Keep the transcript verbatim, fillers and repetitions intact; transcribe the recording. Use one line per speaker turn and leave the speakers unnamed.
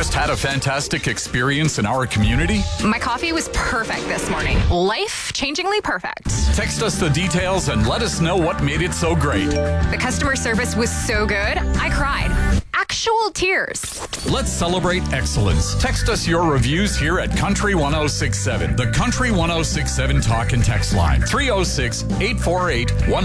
just had a fantastic experience in our community?
My coffee was perfect this morning. Life-changingly perfect.
Text us the details and let us know what made it so great.
The customer service was so good, I cried. Actual tears.
Let's celebrate excellence. Text us your reviews here at Country one oh six seven. The Country one oh six seven talk and text line. three oh six, eight four eight, one